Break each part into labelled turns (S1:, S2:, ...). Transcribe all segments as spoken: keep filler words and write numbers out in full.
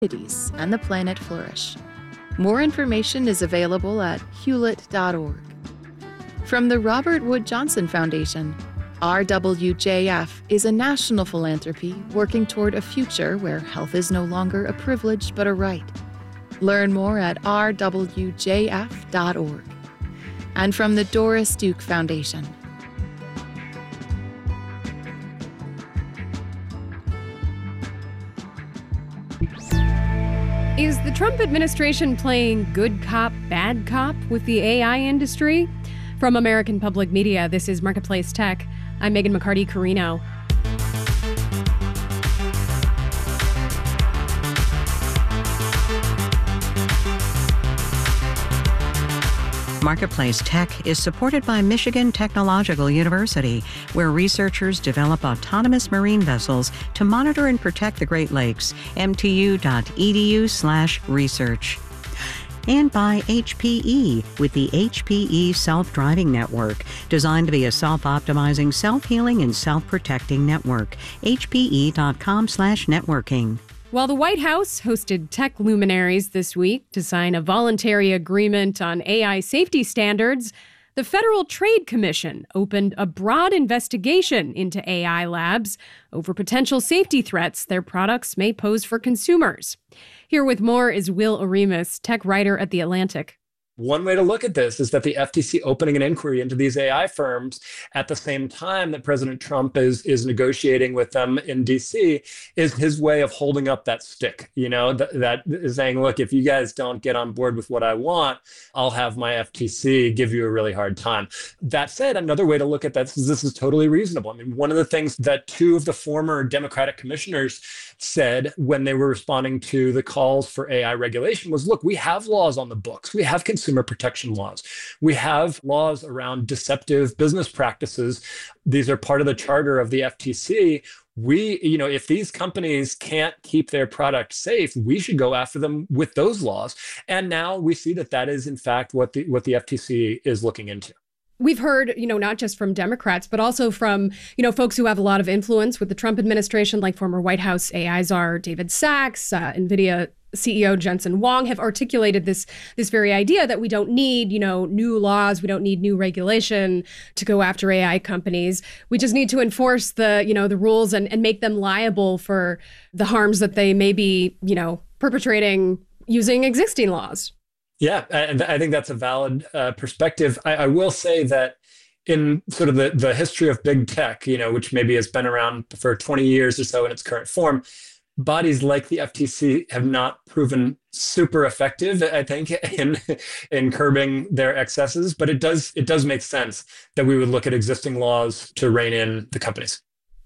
S1: communities and the planet flourish. More information is available at hewlett dot org. From the Robert Wood Johnson Foundation, R W J F is a national philanthropy working toward a future where health is no longer a privilege but a right. Learn more at r w j f dot org. And from the Doris Duke Foundation.
S2: Is the Trump administration playing good cop, bad cop with the A I industry? From American Public Media, this is Marketplace Tech. I'm Megan McCarty-Carino.
S3: Marketplace Tech is supported by Michigan Technological University, where researchers develop autonomous marine vessels to monitor and protect the Great Lakes. m t u dot e d u slash research. And by H P E with the H P E Self-Driving Network, designed to be a self-optimizing, self-healing, and self-protecting network. h p e dot com slash networking.
S2: While the White House hosted tech luminaries this week to sign a voluntary agreement on A I safety standards, the Federal Trade Commission opened a broad investigation into A I labs over potential safety threats their products may pose for consumers. Here with more is Will Oremus, tech writer at The Atlantic.
S4: One way to look at this is that the F T C opening an inquiry into these A I firms at the same time that President Trump is is negotiating with them in D C is his way of holding up that stick, you know, th- that is saying, look, if you guys don't get on board with what I want, I'll have my F T C give you a really hard time. That said, another way to look at this is this is totally reasonable. I mean, one of the things that two of the former Democratic commissioners said when they were responding to the calls for A I regulation was, look, we have laws on the books. We have consumer protection laws. We have laws around deceptive business practices. These are part of the charter of the F T C. We, you know, if these companies can't keep their product safe, we should go after them with those laws. And now we see that that is, in fact, what the what the F T C is looking into.
S2: We've heard, you know, not just from Democrats, but also from, you know, folks who have a lot of influence with the Trump administration, like former White House A I czar David Sachs, uh, NVIDIA C E O Jensen Huang have articulated this this very idea that we don't need, you know, new laws, we don't need new regulation to go after A I companies. We just need to enforce the, you know, the rules and, and make them liable for the harms that they may be, you know, perpetrating using existing laws.
S4: Yeah, and I think that's a valid uh, perspective. I, I will say that in sort of the, the history of big tech, you know, which maybe has been around for twenty years or so in its current form, bodies like the F T C have not proven super effective, I think, in in curbing their excesses. But it does it does make sense that we would look at existing laws to rein in the companies.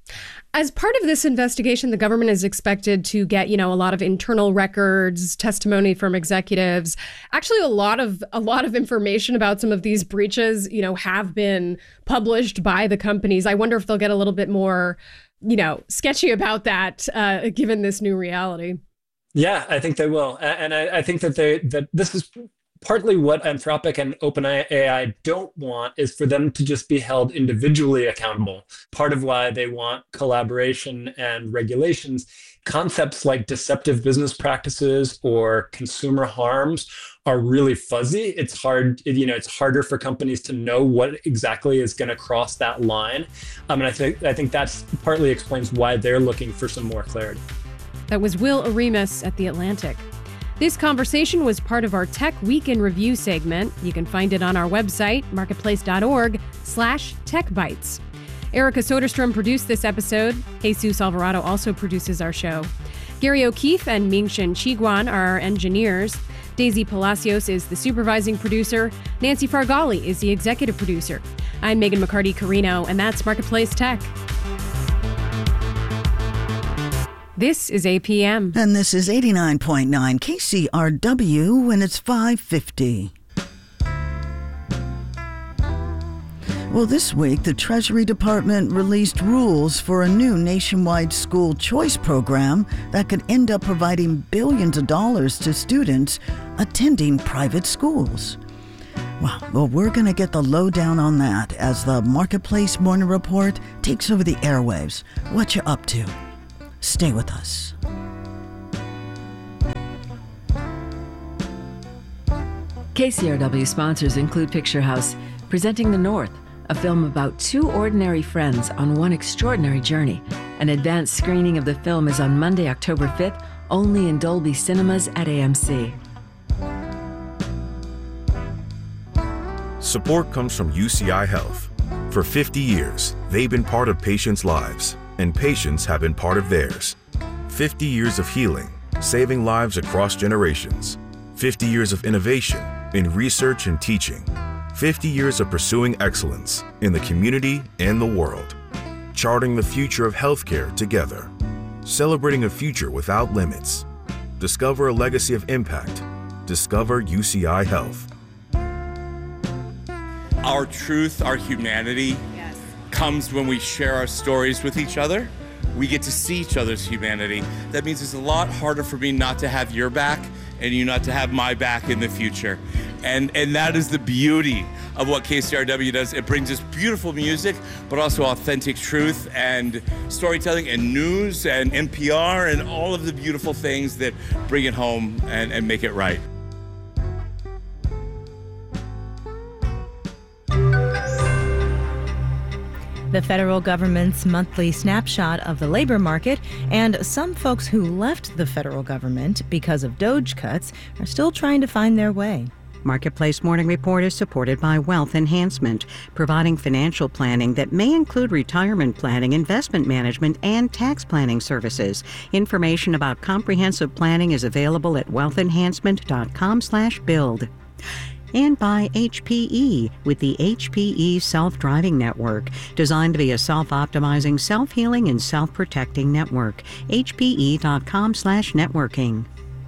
S2: As part of this investigation, the government is expected to get, you know, a lot of internal records, testimony from executives. Actually, a lot of a lot of information about some of these breaches, you know, have been published by the companies. I wonder if they'll get a little bit more, you know, sketchy about that, uh, given this new reality.
S4: Yeah, I think they will, and I, I think that they that this is partly what Anthropic and OpenAI don't want is for them to just be held individually accountable. Part of why they want collaboration and regulations. Concepts like deceptive business practices or consumer harms are really fuzzy. It's hard, you know, it's harder for companies to know what exactly is going to cross that line. Um, and I think I think that's partly explains why they're looking for some more clarity.
S2: That was Will Oremus at The Atlantic. This conversation was part of our Tech Week in Review segment. You can find it on our website, marketplace.org slash techbytes. Erica Soderstrom produced this episode. Jesus Alvarado also produces our show. Gary O'Keefe and Mingxin Qiguan are our engineers. Daisy Palacios is the supervising producer. Nancy Fargali is the executive producer. I'm Megan McCarty-Carino, and that's Marketplace Tech. This is A P M.
S5: And this is eighty-nine point nine K C R W when it's five fifty. Well, this week, the Treasury Department released rules for a new nationwide school choice program that could end up providing billions of dollars to students attending private schools. Wow. Well, we're going to get the lowdown on that as the Marketplace Morning Report takes over the airwaves. What you up to? Stay with us.
S6: K C R W sponsors include Picture House, presenting The North, a film about two ordinary friends on one extraordinary journey. An advanced screening of the film is on Monday, October fifth, only in Dolby Cinemas at A M C.
S7: Support comes from U C I Health. For fifty years, they've been part of patients' lives, and patients have been part of theirs. fifty years of healing, saving lives across generations. fifty years of innovation in research and teaching. fifty years of pursuing excellence in the community and the world. Charting the future of healthcare together. Celebrating a future without limits. Discover a legacy of impact. Discover U C I Health.
S8: Our truth, our humanity, yes, comes when we share our stories with each other. We get to see each other's humanity. That means it's a lot harder for me not to have your back and you not to have my back in the future. And and that is the beauty of what K C R W does. It brings us beautiful music, but also authentic truth and storytelling and news and N P R and all of the beautiful things that bring it home and, and make it right.
S9: The federal government's monthly snapshot of the labor market, and some folks who left the federal government because of DOGE cuts are still trying to find their way.
S3: Marketplace Morning Report is supported by Wealth Enhancement, providing financial planning that may include retirement planning, investment management, and tax planning services. Information about comprehensive planning is available at wealth enhancement dot com slash build. And by H P E with the H P E Self-Driving Network, designed to be a self-optimizing, self-healing, and self-protecting network. H P E dot com slash networking.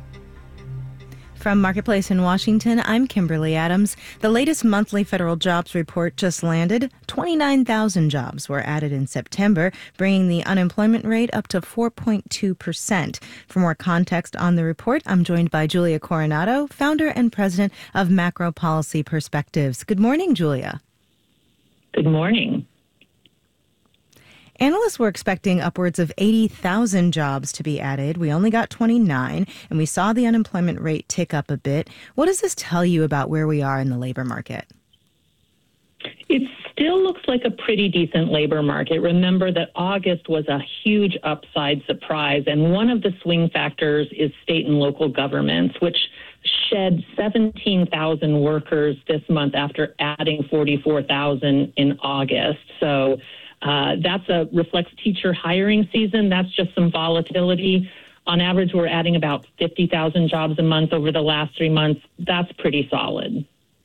S9: From Marketplace in Washington, I'm Kimberly Adams. The latest monthly federal jobs report just landed. twenty-nine thousand jobs were added in September, bringing the unemployment rate up to four point two percent. For more context on the report, I'm joined by Julia Coronado, founder and president of Macro Policy Perspectives. Good morning, Julia.
S10: Good morning.
S9: Analysts were expecting upwards of eighty thousand jobs to be added. We only got twenty-nine, and we saw the unemployment rate tick up a bit. What does this tell you about where we are in the labor market?
S10: It still looks like a pretty decent labor market. Remember that August was a huge upside surprise, and one of the swing factors is state and local governments, which shed seventeen thousand workers this month after adding forty-four thousand in August. So Uh, that's a reflects teacher hiring season. That's just some volatility. On average, we're adding about fifty thousand jobs a month over the last three months. That's pretty solid.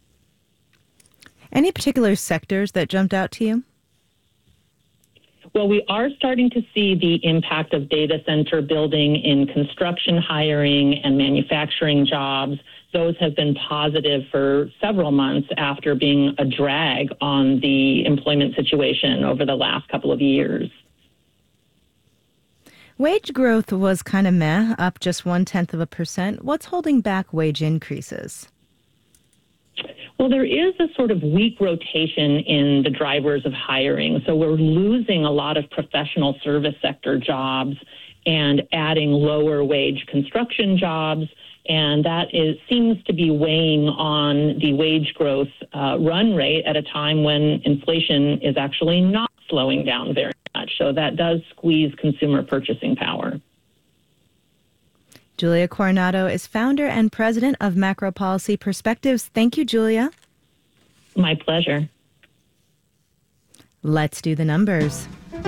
S9: Any particular sectors that jumped out to you?
S10: Well, we are starting to see the impact of data center building in construction hiring and manufacturing jobs. Those have been positive for several months after being a drag on the employment situation over the last couple of years.
S9: Wage growth was kind of meh, up just one-tenth of a percent. What's holding back wage increases?
S10: Well, there is a sort of weak rotation in the drivers of hiring. So we're losing a lot of professional service sector jobs and adding lower wage construction jobs. And that is seems to be weighing on the wage growth uh, run rate at a time when inflation is actually not slowing down very much. So that does squeeze consumer purchasing power.
S9: Julia Coronado is founder and president of Macro Policy Perspectives. Thank you, Julia.
S10: My pleasure.
S9: Let's do the numbers.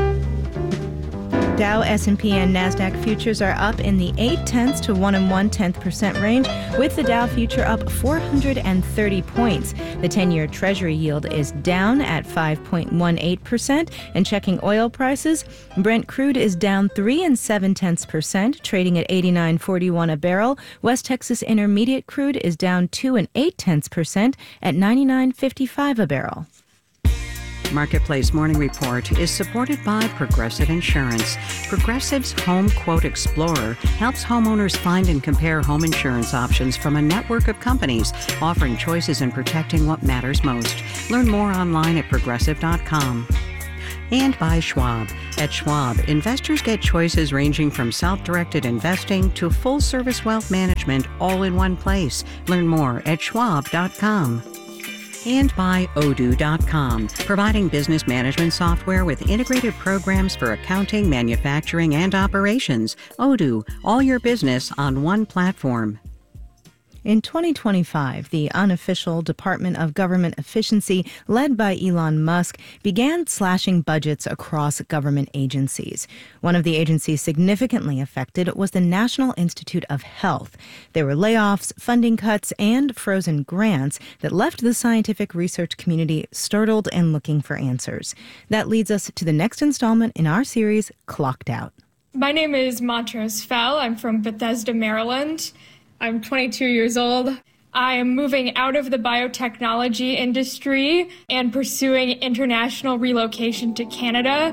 S9: Dow, S and P, and NASDAQ futures are up in the eight tenths to one and one tenth percent range, with the Dow future up four hundred thirty points. The ten-year Treasury yield is down at five point one eight percent. And checking oil prices, Brent crude is down three and seven tenths percent, trading at eighty-nine forty-one a barrel. West Texas Intermediate crude is down two and eight tenths percent at ninety-nine fifty-five a barrel.
S3: Marketplace Morning Report is supported by Progressive Insurance. Progressive's Home Quote Explorer helps homeowners find and compare home insurance options from a network of companies, offering choices and protecting what matters most. Learn more online at progressive dot com. And by Schwab. At Schwab, investors get choices ranging from self-directed investing to full-service wealth management all in one place. Learn more at schwab dot com. And by Odoo dot com, providing business management software with integrated programs for accounting, manufacturing, and operations. Odoo, all your business on one platform.
S9: In twenty twenty-five, the unofficial Department of Government Efficiency, led by Elon Musk, began slashing budgets across government agencies. One of the agencies significantly affected was the National Institute of Health. There were layoffs, funding cuts, and frozen grants that left the scientific research community startled and looking for answers. That leads us to the next installment in our series, Clocked Out.
S11: My name is Montrose Fell. I'm from Bethesda, Maryland. I'm twenty-two years old. I am moving out of the biotechnology industry and pursuing international relocation to Canada.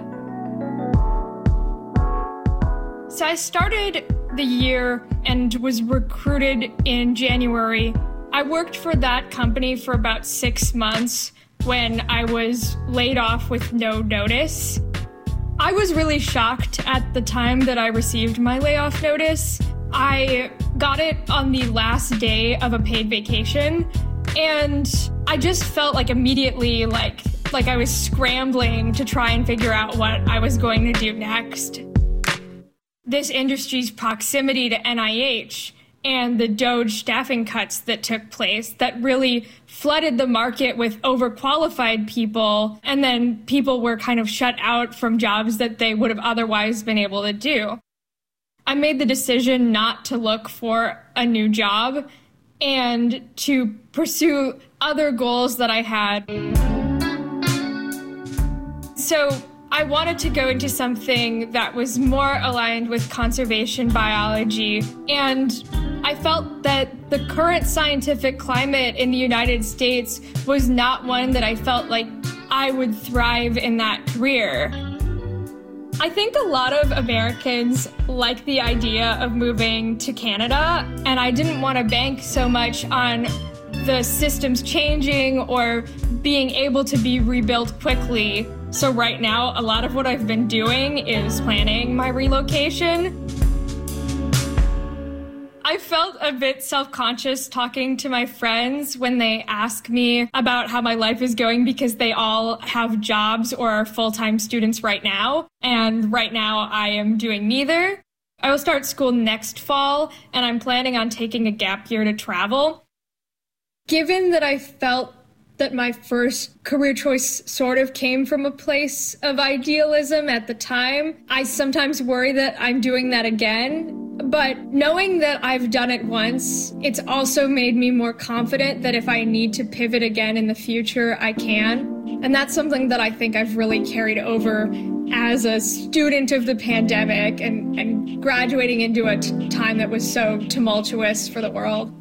S11: So I started the year and was recruited in January. I worked for that company for about six months when I was laid off with no notice. I was really shocked at the time that I received my layoff notice. I got it on the last day of a paid vacation, and I just felt like immediately like like I was scrambling to try and figure out what I was going to do next. This industry's proximity to N I H and the DOGE staffing cuts that took place that really flooded the market with overqualified people, and then people were kind of shut out from jobs that they would have otherwise been able to do. I made the decision not to look for a new job and to pursue other goals that I had. So I wanted to go into something that was more aligned with conservation biology, and I felt that the current scientific climate in the United States was not one that I felt like I would thrive in that career. I think a lot of Americans like the idea of moving to Canada, and I didn't want to bank so much on the systems changing or being able to be rebuilt quickly. So right now, a lot of what I've been doing is planning my relocation. I felt a bit self-conscious talking to my friends when they ask me about how my life is going because they all have jobs or are full-time students right now. And right now I am doing neither. I will start school next fall, and I'm planning on taking a gap year to travel. Given that I felt that my first career choice sort of came from a place of idealism at the time, I sometimes worry that I'm doing that again. But knowing that I've done it once, it's also made me more confident that if I need to pivot again in the future, I can. And that's something that I think I've really carried over as a student of the pandemic and, and graduating into a t- time that was so tumultuous for the world.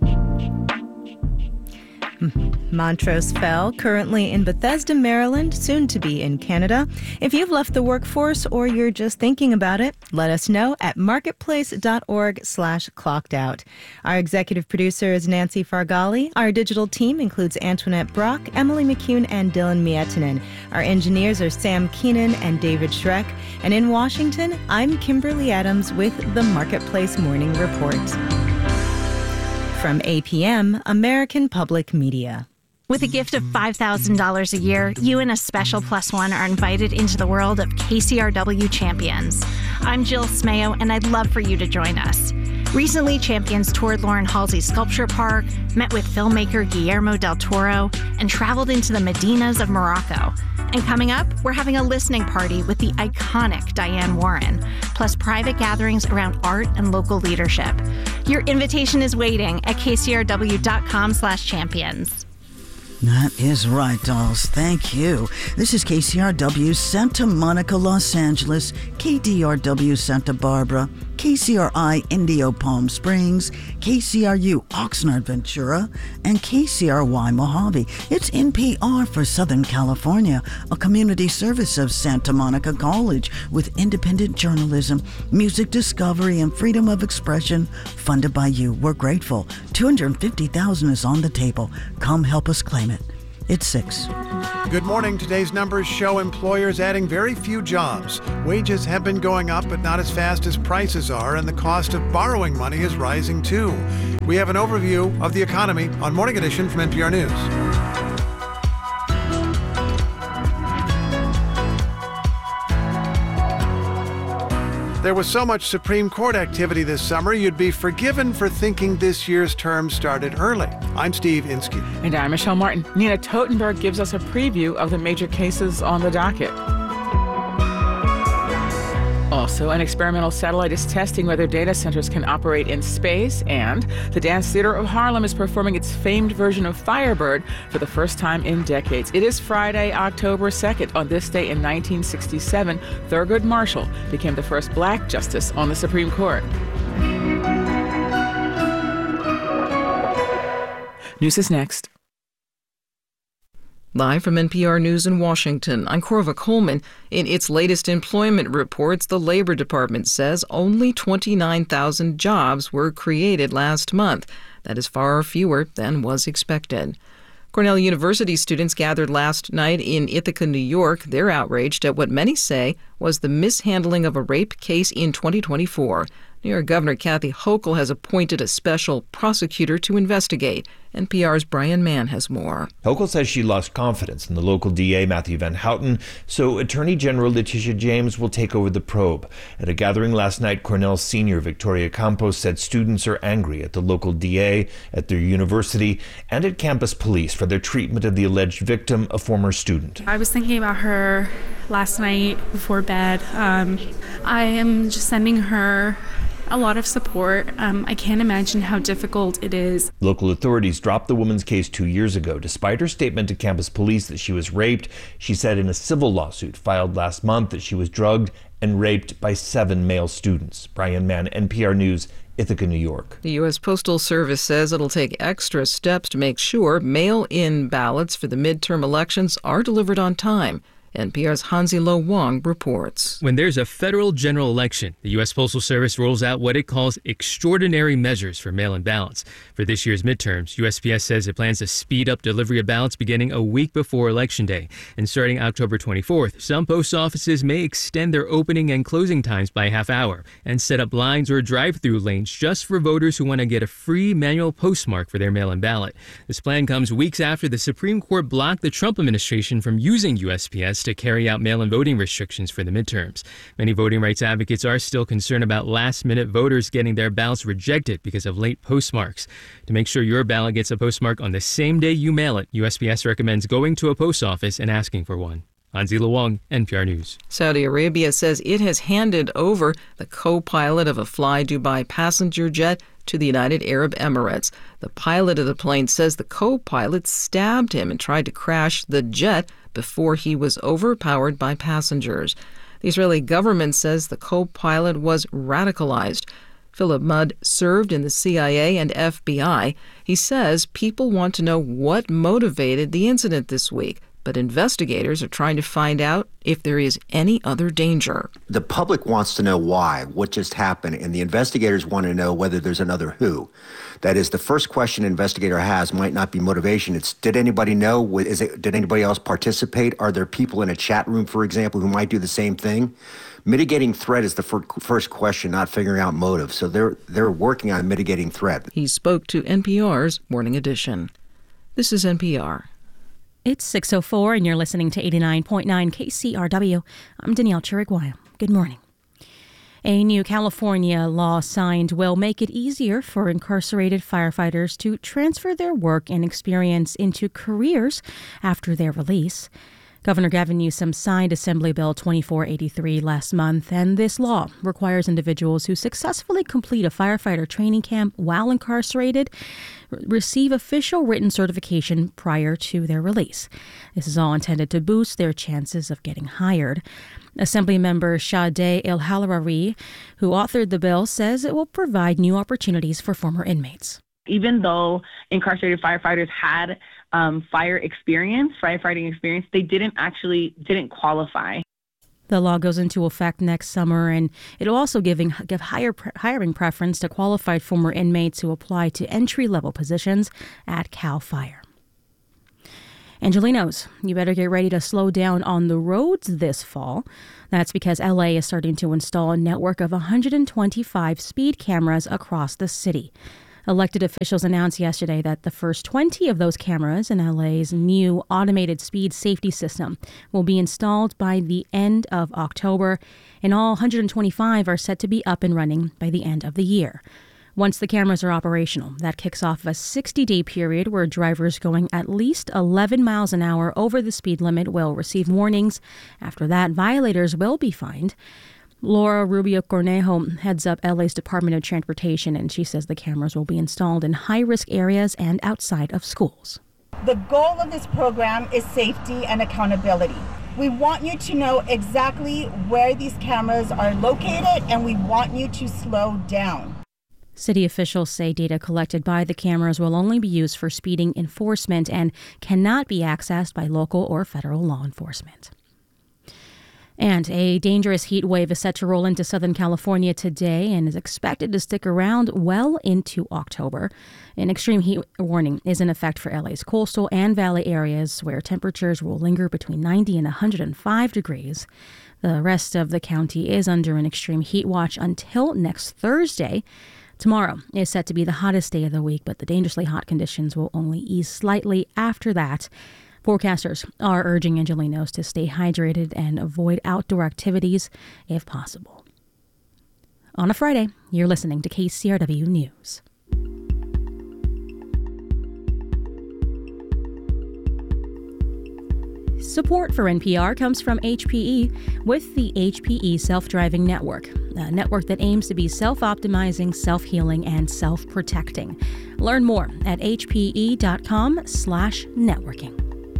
S9: Montrose Fell, currently in Bethesda, Maryland, soon to be in Canada. If you've left the workforce or you're just thinking about it, let us know at marketplace.org slash clocked out. Our executive producer is Nancy Fargali. Our digital team includes Antoinette Brock, Emily McCune, and Dylan Miettinen. Our engineers are Sam Keenan and David Schreck. And in Washington, I'm Kimberly Adams with the Marketplace Morning Report. From A P M, American Public Media.
S12: With a gift of five thousand dollars a year, you and a special plus one are invited into the world of K C R W Champions. I'm Jill Smayo, and I'd love for you to join us. Recently, Champions toured Lauren Halsey Sculpture Park, met with filmmaker Guillermo del Toro, and traveled into the Medinas of Morocco. And coming up, we're having a listening party with the iconic Diane Warren, plus private gatherings around art and local leadership. Your invitation is waiting at kcrw.com slash champions.
S5: That is right, dolls. Thank you. This is K C R W Santa Monica, Los Angeles, K D R W Santa Barbara, K C R I Indio Palm Springs, K C R U Oxnard Ventura, and K C R Y Mojave. It's N P R for Southern California, a community service of Santa Monica College with independent journalism, music discovery, and freedom of expression funded by you. We're grateful. two hundred fifty thousand dollars is on the table. Come help us claim it. It's six.
S13: Good morning. Today's numbers show employers adding very few jobs. Wages have been going up, but not as fast as prices are, and the cost of borrowing money is rising too. We have an overview of the economy on Morning Edition from N P R News. There was so much Supreme Court activity this summer, you'd be forgiven for thinking this year's term started early. I'm Steve Inskeep.
S14: And I'm Michelle Martin. Nina Totenberg gives us a preview of the major cases on the docket. Also, an experimental satellite is testing whether data centers can operate in space, and the Dance Theater of Harlem is performing its famed version of Firebird for the first time in decades. It is Friday, October second. On this day in nineteen sixty-seven, Thurgood Marshall became the first black justice on the Supreme Court. News is next.
S15: Live from N P R News in Washington, I'm Corva Coleman. In its latest employment reports, the Labor Department says only twenty-nine thousand jobs were created last month. That is far fewer than was expected. Cornell University students gathered last night in Ithaca, New York. They're outraged at what many say was the mishandling of a rape case in twenty twenty-four. New York Governor Kathy Hochul has appointed a special prosecutor to investigate. N P R's Brian Mann has more.
S16: Hochul says she lost confidence in the local D A, Matthew Van Houten, so Attorney General Letitia James will take over the probe. At a gathering last night, Cornell senior Victoria Campos said students are angry at the local D A, at their university, and at campus police for their treatment of the alleged victim, a former student.
S17: I was thinking about her last night before bed. Um, I am just sending her a lot of support. Um, I can't imagine how difficult it is.
S16: Local authorities dropped the woman's case two years ago. Despite her statement to campus police that she was raped, she said in a civil lawsuit filed last month that she was drugged and raped by seven male students. Brian Mann, N P R News, Ithaca, New York.
S15: The U S Postal Service says it'll take extra steps to make sure mail-in ballots for the midterm elections are delivered on time. N P R's Hansi Lo Wang reports.
S18: When there's a federal general election, the U S Postal Service rolls out what it calls extraordinary measures for mail-in ballots. For this year's midterms, U S P S says it plans to speed up delivery of ballots beginning a week before Election Day. And starting October twenty-fourth, some post offices may extend their opening and closing times by a half hour and set up lines or drive-through lanes just for voters who want to get a free manual postmark for their mail-in ballot. This plan comes weeks after the Supreme Court blocked the Trump administration from using U S P S to carry out mail-in voting restrictions for the midterms. Many voting rights advocates are still concerned about last-minute voters getting their ballots rejected because of late postmarks. To make sure your ballot gets a postmark on the same day you mail it, U S P S recommends going to a post office and asking for one. Hansi Lo Wang, N P R News.
S15: Saudi Arabia says it has handed over the co-pilot of a Fly Dubai passenger jet to the United Arab Emirates. The pilot of the plane says the co-pilot stabbed him and tried to crash the jet before he was overpowered by passengers. The Israeli government says the co-pilot was radicalized. Philip Mudd served in the C I A and F B I. He says people want to know what motivated the incident this week, but investigators are trying to find out if there is any other danger.
S19: The public wants to know why, what just happened, and the investigators want to know whether there's another who. That is, the first question an investigator has might not be motivation. It's, did anybody know? Is it, did anybody else participate? Are there people in a chat room, for example, who might do the same thing? Mitigating threat is the fir- first question, not figuring out motive. So they're they're working on mitigating threat.
S15: He spoke to N P R's Morning Edition. This is N P R.
S20: It's six oh four, and you're listening to eighty-nine point nine K C R W. I'm Danielle Chiriguayo. Good morning. A new California law signed will make it easier for incarcerated firefighters to transfer their work and experience into careers after their release. Governor Gavin Newsom signed Assembly Bill twenty-four eighty-three last month, and this law requires individuals who successfully complete a firefighter training camp while incarcerated receive official written certification prior to their release. This is all intended to boost their chances of getting hired. Assemblymember Shadeh El-Halari, who authored the bill, says it will provide new opportunities for former inmates.
S21: Even though incarcerated firefighters had um, fire experience, firefighting experience, they didn't actually didn't qualify.
S20: The law goes into effect next summer, and it'll also giving, give higher pre- hiring preference to qualified former inmates who apply to entry-level positions at CAL FIRE. Angelenos, you better get ready to slow down on the roads this fall. That's because L A is starting to install a network of one hundred twenty-five speed cameras across the city. Elected officials announced yesterday that the first twenty of those cameras in L A's new automated speed safety system will be installed by the end of October, and all one hundred twenty-five are set to be up and running by the end of the year. Once the cameras are operational, that kicks off a sixty-day period where drivers going at least eleven miles an hour over the speed limit will receive warnings. After that, violators will be fined. Laura Rubio Cornejo heads up L A's Department of Transportation, and she says the cameras will be installed in high-risk areas and outside of schools.
S1: The goal of this program is safety and accountability. We want you to know exactly where these cameras are located, and we want you to slow down.
S20: City officials say data collected by the cameras will only be used for speeding enforcement and cannot be accessed by local or federal law enforcement. And a dangerous heat wave is set to roll into Southern California today and is expected to stick around well into October. An extreme heat warning is in effect for L A's coastal and valley areas, where temperatures will linger between ninety and one hundred five degrees. The rest of the county is under an extreme heat watch until next Thursday. Tomorrow is set to be the hottest day of the week, but the dangerously hot conditions will only ease slightly after that. Forecasters are urging Angelenos to stay hydrated and avoid outdoor activities if possible. On a Friday, you're listening to K C R W News. Support for N P R comes from H P E with the H P E Self-Driving Network, a network that aims to be self-optimizing, self-healing, and self-protecting. Learn more at hpe.com slash networking.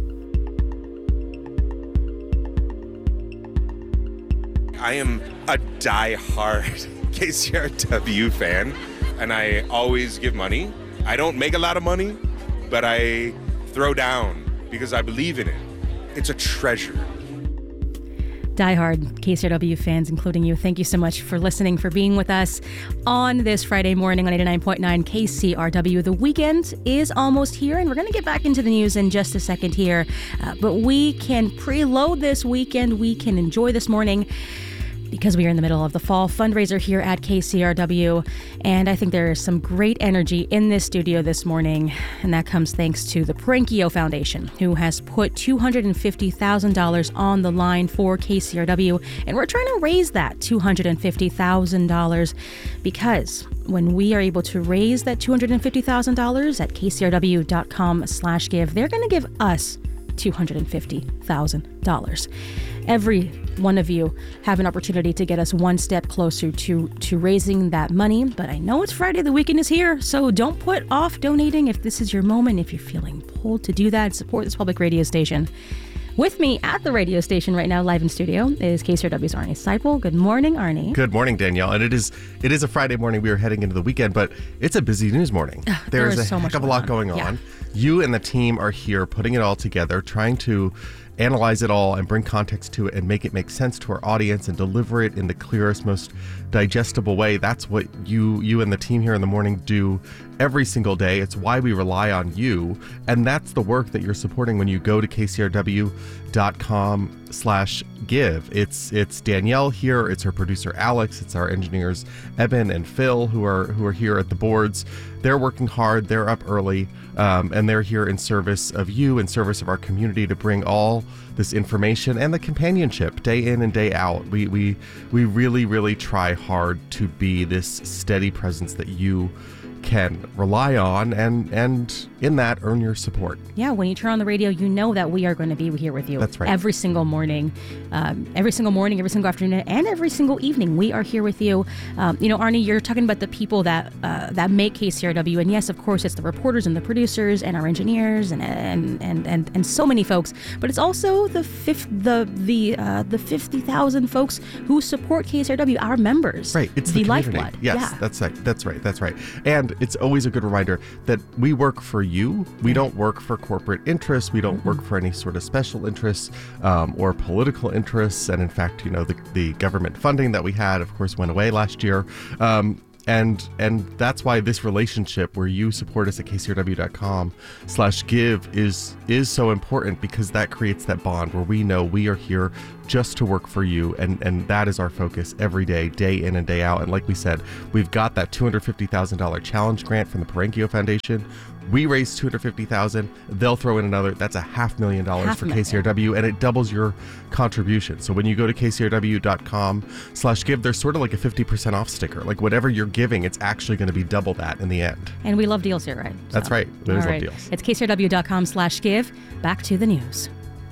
S22: I am a die-hard K C R W fan, and I always give money. I don't make a lot of money, but I throw down because I believe in it. It's a treasure.
S20: Diehard K C R W fans, including you, thank you so much for listening, for being with us on this Friday morning on eighty-nine point nine K C R W. The weekend is almost here, and we're going to get back into the news in just a second here. Uh, but we can preload this weekend. We can enjoy this morning, because we are in the middle of the fall fundraiser here at K C R W. And I think there is some great energy in this studio this morning. And that comes thanks to the Parankio Foundation, who has put two hundred fifty thousand dollars on the line for K C R W. And we're trying to raise that two hundred fifty thousand dollars, because when we are able to raise that two hundred fifty thousand dollars at kcrw.com slash give, they're going to give us two hundred fifty thousand dollars. Every one of you have an opportunity to get us one step closer to, to raising that money. But I know it's Friday, the weekend is here, so don't put off donating if this is your moment, if you're feeling pulled to do that. Support this public radio station. With me at the radio station right now, live in studio, is K C R W's Arnie Seipel. Good morning, Arnie.
S23: Good morning, Danielle. And it is it is a Friday morning. We are heading into the weekend, but it's a busy news morning.
S20: Uh,
S23: There's
S20: there
S23: a
S20: so
S23: heck of a lot going on.
S20: Yeah.
S23: You and the team are here putting it all together, trying to analyze it all and bring context to it and make it make sense to our audience and deliver it in the clearest, most digestible way. That's what you you and the team here in the morning do every single day. It's why we rely on you, and that's the work that you're supporting when you go to kcrw.com slash give. It's it's Danielle here, it's her producer Alex, it's our engineers Eben and Phil who are who are here at the boards. They're working hard, they're up early, um, and they're here in service of you, in service of our community, to bring all this information and the companionship day in and day out. We we we really, really try hard to be this steady presence that you can rely on, and and in that earn your support.
S20: Yeah, when you turn on the radio, you know that we are going to be here with you.
S23: That's right.
S20: Every single morning, um, every single morning, every single afternoon, and every single evening, we are here with you. Um, you know, Arnie, you're talking about the people that uh, that make K C R W, and yes, of course, it's the reporters and the producers and our engineers and and and and, and so many folks. But it's also the fifth, the the uh, the fifty thousand folks who support K C R W, our members.
S23: Right. It's
S20: the,
S23: the
S20: lifeblood.
S23: Yes,
S20: yeah.
S23: that's right. That's right. That's right. And it's always a good reminder that we work for you. We don't work for corporate interests. We don't mm-hmm. work for any sort of special interests um, or political interests. And in fact, you know, the, the government funding that we had, of course, went away last year. Um, And and that's why this relationship where you support us at K C R W dot com slash give is is so important, because that creates that bond where we know we are here just to work for you, and, and that is our focus every day, day in and day out. And like we said, we've got that two hundred fifty thousand dollars challenge grant from the Parenkio Foundation. We raised two hundred fifty thousand dollars. They'll throw in another. That's a half million dollars half for million. K C R W, and it doubles your contribution. So when you go to K C R W dot com slash give, there's sort of like a fifty percent off sticker. Like whatever you're giving, it's actually going to be double that in the end.
S20: And we love deals here, right?
S23: That's
S20: so,
S23: right. We always
S20: right.
S23: love deals.
S20: It's K C R W dot com slash give. Back to the news.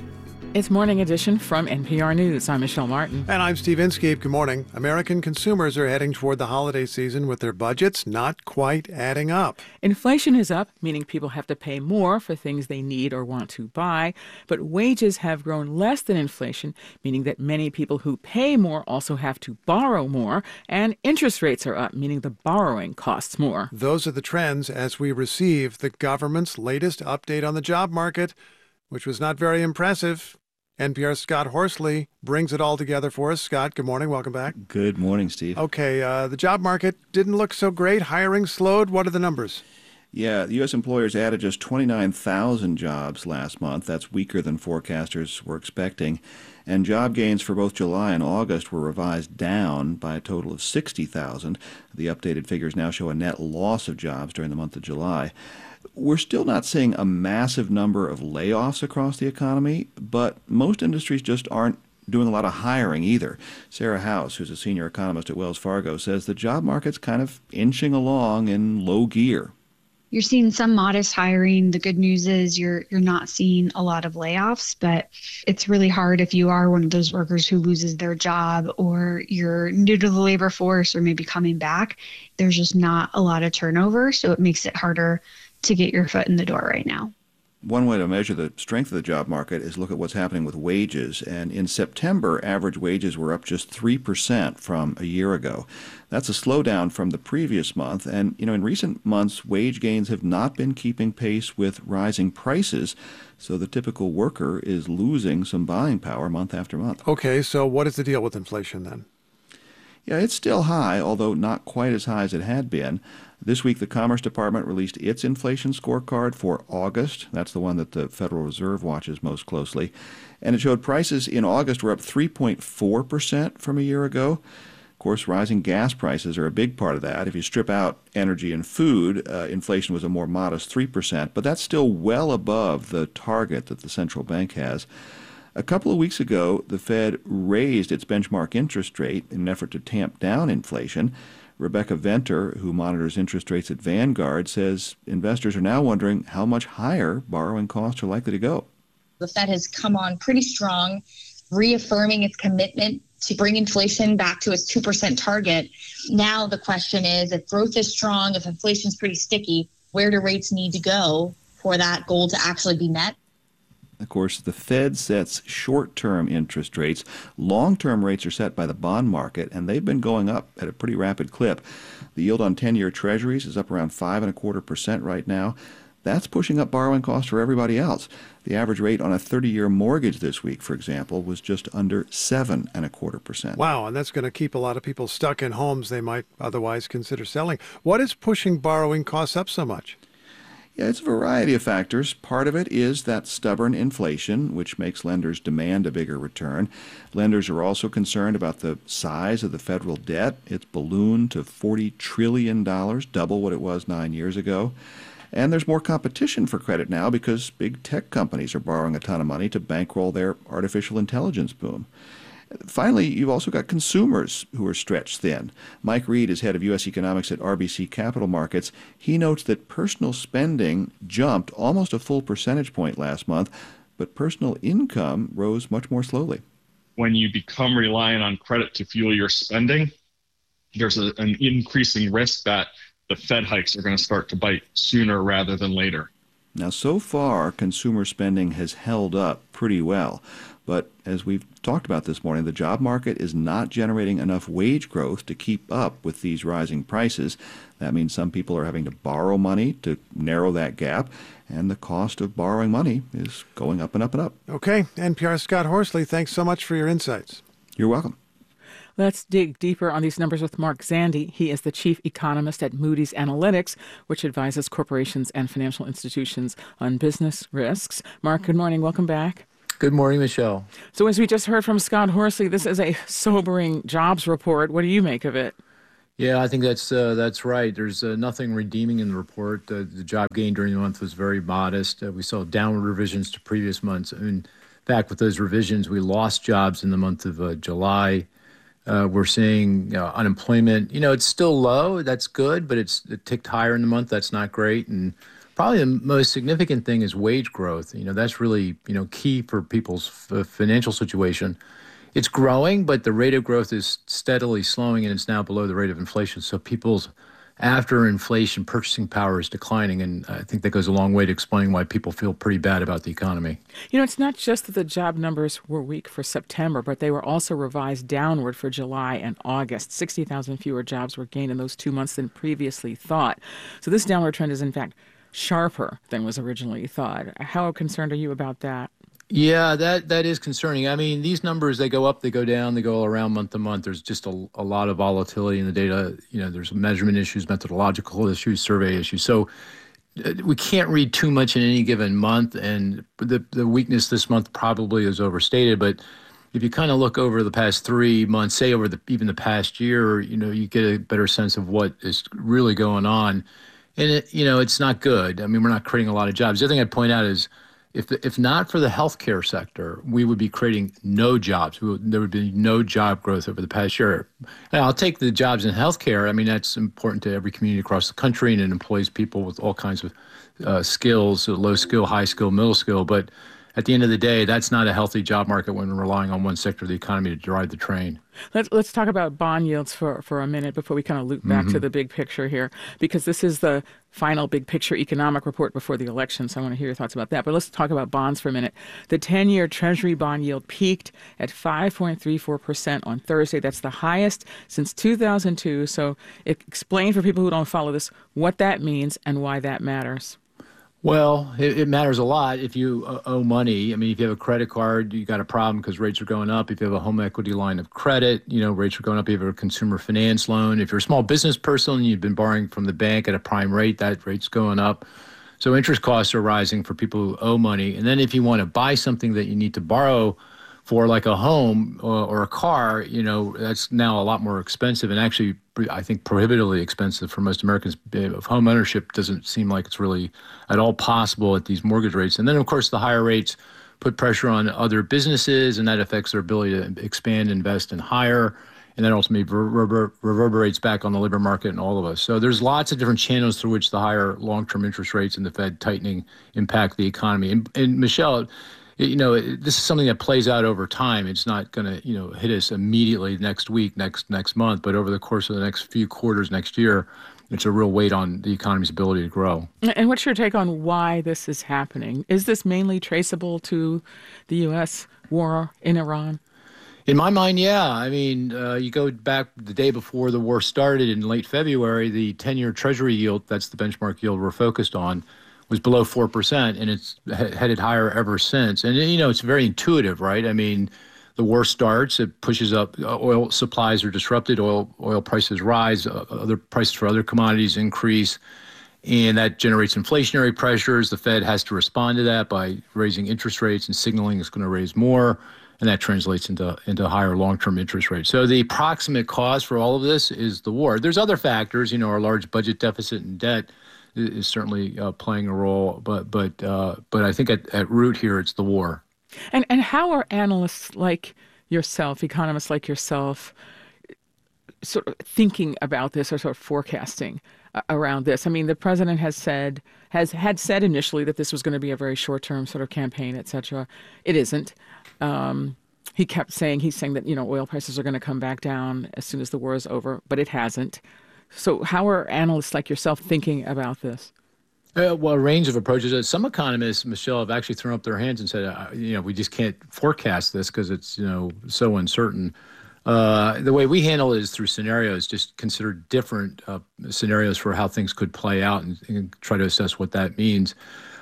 S14: It's Morning Edition from N P R News. I'm Michelle Martin.
S13: And I'm Steve Inskeep. Good morning. American consumers are heading toward the holiday season with their budgets not quite adding up.
S14: Inflation is up, meaning people have to pay more for things they need or want to buy. But wages have grown less than inflation, meaning that many people who pay more also have to borrow more. And interest rates are up, meaning the borrowing costs more.
S13: Those are the trends as we receive the government's latest update on the job market, which was not very impressive. N P R's Scott Horsley brings it all together for us. Scott, good morning. Welcome back.
S2: Good morning, Steve.
S13: Okay, uh, the job market didn't look so great. Hiring slowed. What are the numbers?
S2: Yeah, the U S employers added just twenty-nine thousand jobs last month. That's weaker than forecasters were expecting. And job gains for both July and August were revised down by a total of sixty thousand. The updated figures now show a net loss of jobs during the month of July. We're still not seeing a massive number of layoffs across the economy, but most industries just aren't doing a lot of hiring either. Sarah House, who's a senior economist at Wells Fargo, says the job market's kind of inching along in low gear.
S4: You're seeing some modest hiring. The good news is you're you're not seeing a lot of layoffs, but it's really hard if you are one of those workers who loses their job, or you're new to the labor force, or maybe coming back. There's just not a lot of turnover, so it makes it harder to get your foot in the door right now.
S2: One way to measure the strength of the job market is look at what's happening with wages. And in September, average wages were up just three percent from a year ago. That's a slowdown from the previous month. And, you know, in recent months, wage gains have not been keeping pace with rising prices. So the typical worker is losing some buying power month after month.
S13: Okay, so what is the deal with inflation then?
S2: Yeah, it's still high, although not quite as high as it had been. This week, the Commerce Department released its inflation scorecard for August. That's the one that the Federal Reserve watches most closely. And it showed prices in August were up three point four percent from a year ago. Of course, rising gas prices are a big part of that. If you strip out energy and food, uh, inflation was a more modest three percent, but that's still well above the target that the central bank has. A couple of weeks ago, the Fed raised its benchmark interest rate in an effort to tamp down inflation. Rebecca Venter, who monitors interest rates at Vanguard, says investors are now wondering how much higher borrowing costs are likely to go.
S6: The Fed has come on pretty strong, reaffirming its commitment to bring inflation back to its two percent target. Now the question is, if growth is strong, if inflation is pretty sticky, where do rates need to go for that goal to actually be met?
S2: Of course, the Fed sets short-term interest rates. Long-term rates are set by the bond market, and they've been going up at a pretty rapid clip. The yield on ten-year treasuries is up around five and a quarter percent right now. That's pushing up borrowing costs for everybody else. The average rate on a thirty-year mortgage this week, for example, was just under seven and a quarter percent.
S13: Wow, and that's going to keep a lot of people stuck in homes they might otherwise consider selling. What is pushing borrowing costs up so much?
S2: Yeah, it's a variety of factors. Part of it is that stubborn inflation, which makes lenders demand a bigger return. Lenders are also concerned about the size of the federal debt. It's ballooned to forty trillion dollars, double what it was nine years ago. And there's more competition for credit now because big tech companies are borrowing a ton of money to bankroll their artificial intelligence boom. Finally, you've also got consumers who are stretched thin. Mike Reed is head of U S economics at R B C Capital Markets. He notes that personal spending jumped almost a full percentage point last month, but personal income rose much more slowly.
S24: When you become reliant on credit to fuel your spending, there's a, an increasing risk that the Fed hikes are going to start to bite sooner rather than later.
S2: Now, so far, consumer spending has held up pretty well. But as we've talked about this morning, the job market is not generating enough wage growth to keep up with these rising prices. That means some people are having to borrow money to narrow that gap, and the cost of borrowing money is going up and up and up.
S13: Okay, N P R's Scott Horsley, thanks so much for your insights.
S2: You're welcome.
S14: Let's dig deeper on these numbers with Mark Zandi. He is the chief economist at Moody's Analytics, which advises corporations and financial institutions on business risks. Mark, good morning. Welcome back.
S3: Good morning, Michelle.
S14: So as we just heard from Scott Horsley, this is a sobering jobs report. What do you make of it?
S3: Yeah, I think that's uh, that's right. There's uh, nothing redeeming in the report. Uh, the job gain during the month was very modest. Uh, we saw downward revisions to previous months. I mean, in fact, with those revisions, we lost jobs in the month of uh, July. Uh, we're seeing uh, unemployment. You know, it's still low. That's good, but it's it ticked higher in the month. That's not great. And probably the most significant thing is wage growth. You know, that's really, you know, key for people's f- financial situation. It's growing, but the rate of growth is steadily slowing, and it's now below the rate of inflation. So people's after inflation purchasing power is declining, and I think that goes a long way to explaining why people feel pretty bad about the economy.
S14: You know, it's not just that the job numbers were weak for September, but they were also revised downward for July and August. sixty thousand fewer jobs were gained in those two months than previously thought. So this downward trend is, in fact, sharper than was originally thought. How concerned are you about that?
S3: Yeah, that that is concerning. I mean, these numbers, they go up, they go down, they go around month to month. There's just a, a lot of volatility in the data. You know, there's measurement issues, methodological issues, survey issues. So uh, we can't read too much in any given month. And the, the weakness this month probably is overstated. But if you kind of look over the past three months, say over the even the past year, you know, you get a better sense of what is really going on. And, it, you know, it's not good. I mean, we're not creating a lot of jobs. The other thing I'd point out is, If the, if not for the healthcare sector, we would be creating no jobs. We would, there would be no job growth over the past year. Now, I'll take the jobs in healthcare. I mean, that's important to every community across the country, and it employs people with all kinds of uh, skills, so low skill, high skill, middle skill. But at the end of the day, that's not a healthy job market when we're relying on one sector of the economy to drive the train.
S14: Let's let's talk about bond yields for, for a minute before we kind of loop back mm-hmm. to the big picture here, because this is the final big picture economic report before the election, so I want to hear your thoughts about that. But let's talk about bonds for a minute. The ten-year Treasury bond yield peaked at five point three four percent on Thursday. That's the highest since two thousand two. So explain for people who don't follow this what that means and why that matters.
S3: Well, it, it matters a lot if you uh, owe money. I mean, if you have a credit card, you got a problem because rates are going up. If you have a home equity line of credit, you know, rates are going up. If you have a consumer finance loan, if you're a small business person and you've been borrowing from the bank at a prime rate, that rate's going up. So interest costs are rising for people who owe money. And then if you want to buy something that you need to borrow for, like a home or, or a car, you know, that's now a lot more expensive, and actually, I think, prohibitively expensive for most Americans. Home ownership doesn't seem like it's really at all possible at these mortgage rates. And then, of course, the higher rates put pressure on other businesses, and that affects their ability to expand, invest, and hire. And that ultimately rever- reverberates back on the labor market and all of us. So there's lots of different channels through which the higher long-term interest rates and the Fed tightening impact the economy. And, and Michelle, you know, this is something that plays out over time. It's not going to, you know, hit us immediately next week, next next month, but over the course of the next few quarters next year, it's a real weight on the economy's ability to grow.
S14: And what's your take on why this is happening? Is this mainly traceable to the U S war in Iran?
S3: In my mind, yeah. I mean, uh, you go back the day before the war started in late February, the ten-year Treasury yield, that's the benchmark yield we're focused on, was below four percent, and it's he- headed higher ever since. And, you know, it's very intuitive, right? I mean, the war starts, it pushes up, uh, oil supplies are disrupted, oil oil prices rise, uh, other prices for other commodities increase, and that generates inflationary pressures. The Fed has to respond to that by raising interest rates and signaling it's going to raise more, and that translates into, into higher long-term interest rates. So the proximate cause for all of this is the war. There's other factors, you know, our large budget deficit and debt is certainly uh, playing a role, but but uh, but I think at, at root here it's the war.
S14: And and how are analysts like yourself, economists like yourself, sort of thinking about this or sort of forecasting uh, around this? I mean, the president has said has had said initially that this was going to be a very short-term sort of campaign, et cetera. It isn't. Um, he kept saying he's saying that, you know, oil prices are going to come back down as soon as the war is over, but it hasn't. So how are analysts like yourself thinking about this?
S3: Uh, well, a range of approaches. Some economists, Michelle, have actually thrown up their hands and said, uh, you know, we just can't forecast this because it's, you know, so uncertain. Uh, the way we handle it is through scenarios, just consider different uh, scenarios for how things could play out and, and try to assess what that means.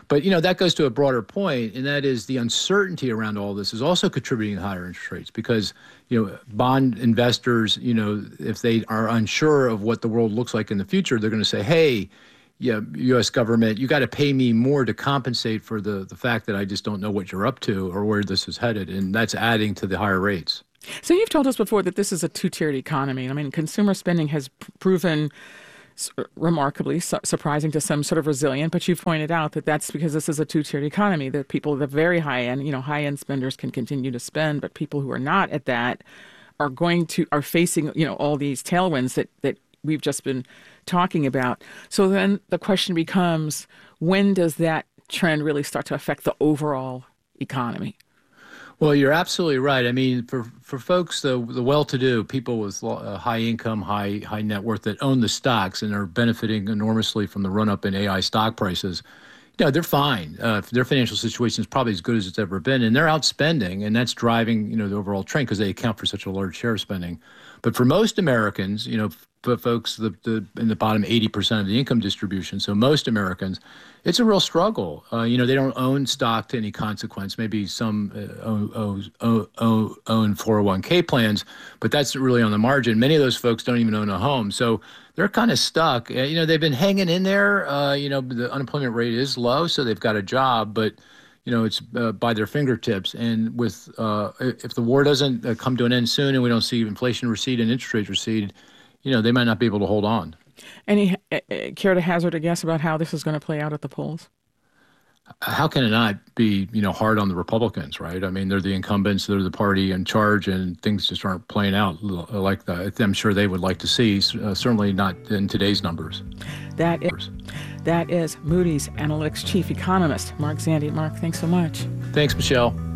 S3: But, you know, that goes to a broader point, and that is the uncertainty around all this is also contributing to higher interest rates because, you know, bond investors, you know, if they are unsure of what the world looks like in the future, they're going to say, hey, yeah, U S government, you got to pay me more to compensate for the, the fact that I just don't know what you're up to or where this is headed. And that's adding to the higher rates.
S14: So you've told us before that this is a two-tiered economy. I mean, consumer spending has p- proven remarkably su- surprising to some, sort of resilient, but you've pointed out that that's because this is a two-tiered economy, that people at the very high end, you know, high-end spenders can continue to spend, but people who are not at that are going to, are facing, you know, all these tailwinds that, that we've just been talking about. So then the question becomes, when does that trend really start to affect the overall economy?
S3: Well, you're absolutely right. I mean, for, for folks, the the well-to-do, people with uh, high income, high high net worth that own the stocks and are benefiting enormously from the run-up in A I stock prices, you know, they're fine. Uh, their financial situation is probably as good as it's ever been, and they're out spending, and that's driving, you know, the overall trend because they account for such a large share of spending. But for most Americans, you know, for folks the, the, in the bottom eighty percent of the income distribution, so most Americans, it's a real struggle. Uh, you know, they don't own stock to any consequence. Maybe some uh, own, own, own four oh one k plans, but that's really on the margin. Many of those folks don't even own a home. So they're kind of stuck. Uh, you know, they've been hanging in there. Uh, you know, the unemployment rate is low, so they've got a job, but you know, it's uh, by their fingertips. And with uh, if the war doesn't uh, come to an end soon and we don't see inflation recede and interest rates recede, you know, they might not be able to hold on.
S14: Any uh, care to hazard a guess about how this is going to play out at the polls?
S3: How can it not be, you know, hard on the Republicans, right? I mean, they're the incumbents, they're the party in charge, and things just aren't playing out like that. I'm sure they would like to see, uh, certainly not in today's numbers.
S14: That is, that is Moody's Analytics Chief Economist, Mark Zandi. Mark, thanks so much.
S3: Thanks, Michelle.